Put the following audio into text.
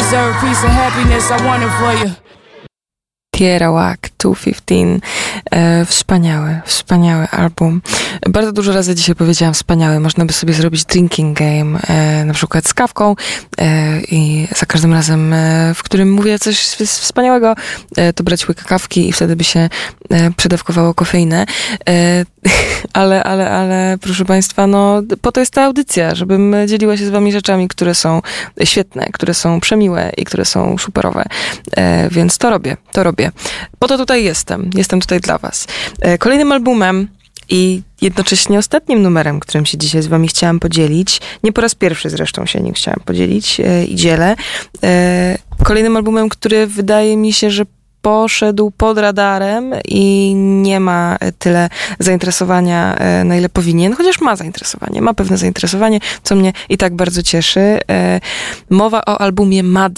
deserve peace and happiness. I want it for you. Kerouac, 2:15. Wspaniały album. Bardzo dużo razy dzisiaj powiedziałam wspaniały. Można by sobie zrobić drinking game, na przykład z kawką i za każdym razem, w którym mówię coś wspaniałego, to brać łyka kawki i wtedy by się przedawkowało kofeinę. Ale proszę Państwa, no po to jest ta audycja, żebym dzieliła się z Wami rzeczami, które są świetne, które są przemiłe i które są superowe. Więc to robię. Po to tutaj jestem. Jestem tutaj dla Was. Kolejnym albumem i jednocześnie ostatnim numerem, którym się dzisiaj z Wami chciałam podzielić, nie po raz pierwszy zresztą się nim chciałam podzielić i dzielę. Kolejnym albumem, który wydaje mi się, że poszedł pod radarem i nie ma tyle zainteresowania, na ile powinien, chociaż ma pewne zainteresowanie, co mnie i tak bardzo cieszy. Mowa o albumie Mud